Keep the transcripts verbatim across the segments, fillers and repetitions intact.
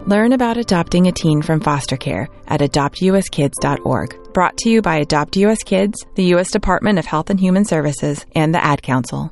Learn about adopting a teen from foster care at adopt u s kids dot org. Brought to you by Adopt U S Kids, the U S Department of Health and Human Services, and the Ad Council.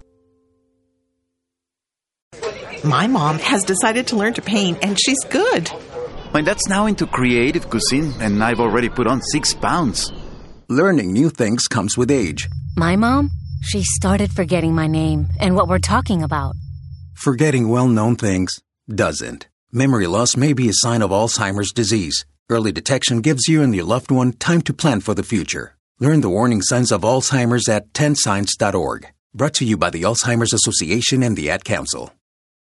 My mom has decided to learn to paint, and she's good. My dad's now into creative cuisine, and I've already put on six pounds. Learning new things comes with age. My mom, she started forgetting my name and what we're talking about. Forgetting well-known things doesn't. Memory loss may be a sign of Alzheimer's disease. Early detection gives you and your loved one time to plan for the future. Learn the warning signs of Alzheimer's at ten signs dot org. Brought to you by the Alzheimer's Association and the Ad Council.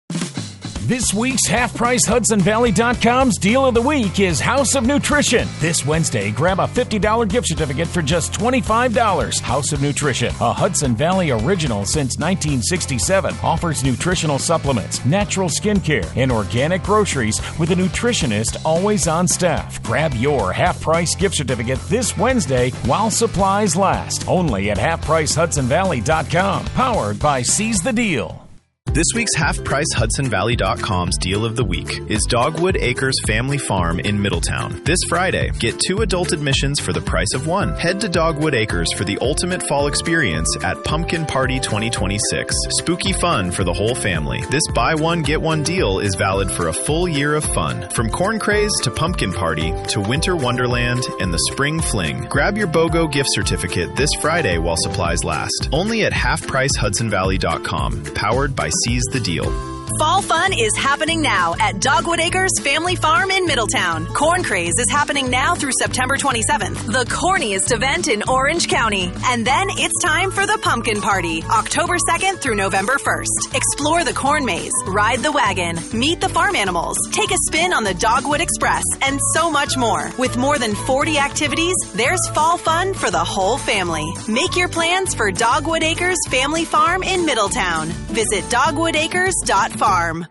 This week's Half Price Hudson Valley dot com's Deal of the Week is House of Nutrition. This Wednesday, grab a fifty dollars gift certificate for just twenty-five dollars. House of Nutrition, a Hudson Valley original since nineteen sixty-seven, offers nutritional supplements, natural skincare, and organic groceries with a nutritionist always on staff. Grab your Half Price gift certificate this Wednesday while supplies last. Only at Half Price Hudson Valley dot com. Powered by Seize the Deal. This week's Half Price Hudson Valley dot com's Deal of the Week is Dogwood Acres Family Farm in Middletown. This Friday, get two adult admissions for the price of one. Head to Dogwood Acres for the ultimate fall experience at Pumpkin Party twenty twenty-six. Spooky fun for the whole family. This buy one, get one deal is valid for a full year of fun. From Corn Craze to Pumpkin Party to Winter Wonderland and the Spring Fling. Grab your BOGO gift certificate this Friday while supplies last. Only at Half Price Hudson Valley dot com. Powered by Seize the Deal. Fall fun is happening now at Dogwood Acres Family Farm in Middletown. Corn Craze is happening now through September twenty-seventh, the corniest event in Orange County. And then it's time for the Pumpkin Party, October second through November first. Explore the corn maze, ride the wagon, meet the farm animals, take a spin on the Dogwood Express, and so much more. With more than forty activities, there's fall fun for the whole family. Make your plans for Dogwood Acres Family Farm in Middletown. Visit dogwood acres dot farm.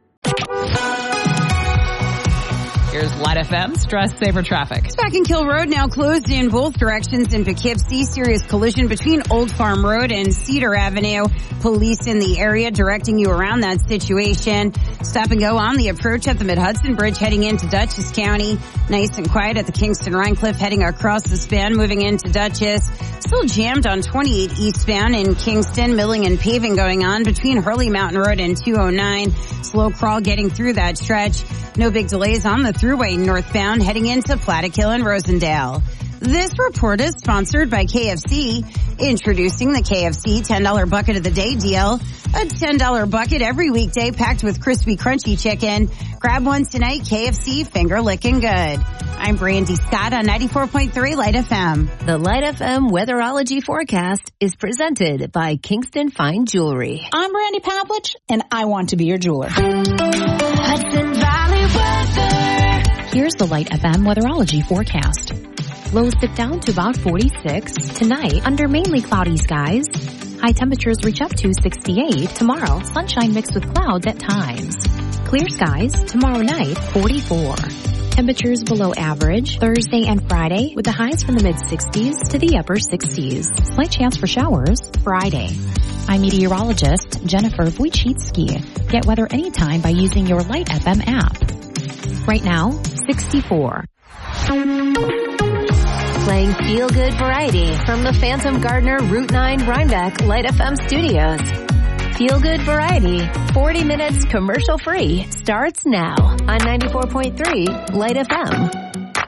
Here's Light F M Stress Saver Traffic. Spackenkill Road now closed in both directions in Poughkeepsie. Serious collision between Old Farm Road and Cedar Avenue. Police in the area directing you around that situation. Stop and go on the approach at the Mid-Hudson Bridge heading into Dutchess County. Nice and quiet at the Kingston-Rhine Cliff heading across the span moving into Dutchess. Still jammed on twenty-eight eastbound in Kingston. Milling and paving going on between Hurley Mountain Road and two oh nine. Slow crawl getting through that stretch. No big delays on the Thruway northbound heading into Plattekill and Rosendale. This report is sponsored by K F C. Introducing the K F C ten dollars Bucket of the Day deal. A ten dollars bucket every weekday packed with crispy, crunchy chicken. Grab one tonight, K F C, finger licking good. I'm Brandy Scott on ninety-four point three Light F M. The Light F M Weatherology Forecast is presented by Kingston Fine Jewelry. I'm Brandy Pavlich, and I want to be your jeweler. Hudson Valley weather. Here's the Light F M Weatherology Forecast. Lows dip down to about forty-six. Tonight, under mainly cloudy skies. High temperatures reach up to sixty-eight. Tomorrow, sunshine mixed with clouds at times. Clear skies. Tomorrow night, forty-four. Temperatures below average Thursday and Friday with the highs from the mid-sixties to the upper sixties. Slight chance for showers Friday. I'm meteorologist Jennifer Wojcicki. Get weather anytime by using your Light F M app. Right now, sixty-four. Playing feel-good variety from the Phantom Gardener Route nine Rhinebeck Light F M studios. Feel-good variety, forty minutes commercial-free, starts now on ninety-four point three Light F M.